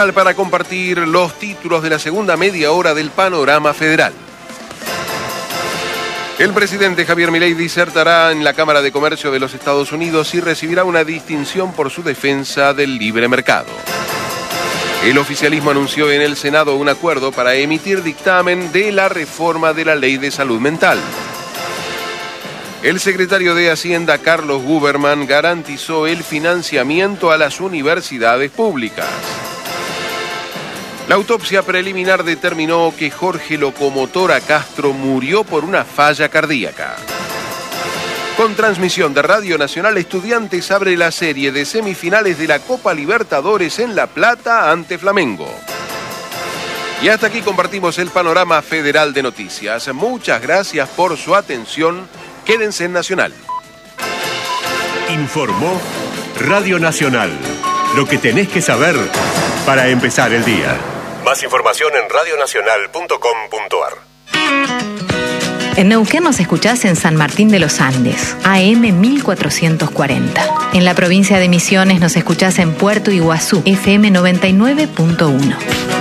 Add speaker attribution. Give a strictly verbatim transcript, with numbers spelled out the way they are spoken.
Speaker 1: Para compartir los títulos de la segunda media hora del Panorama Federal. El presidente Javier Milei disertará en la Cámara de Comercio de los Estados Unidos y recibirá una distinción por su defensa del libre mercado. El oficialismo anunció en el Senado un acuerdo para emitir dictamen de la reforma de la Ley de Salud Mental. El secretario de Hacienda, Carlos Guberman, garantizó el financiamiento a las universidades públicas. La autopsia preliminar determinó que Jorge Locomotora Castro murió por una falla cardíaca. Con transmisión de Radio Nacional, Estudiantes abre la serie de semifinales de la Copa Libertadores en La Plata ante Flamengo. Y hasta aquí compartimos el Panorama Federal de Noticias. Muchas gracias por su atención. Quédense en Nacional.
Speaker 2: Informó Radio Nacional. Lo que tenés que saber para empezar el día. Más información en radio nacional punto com punto a r.
Speaker 3: En Neuquén nos escuchás en San Martín de los Andes, A M mil cuatrocientos cuarenta. En la provincia de Misiones nos escuchás en Puerto Iguazú, F M noventa y nueve punto uno.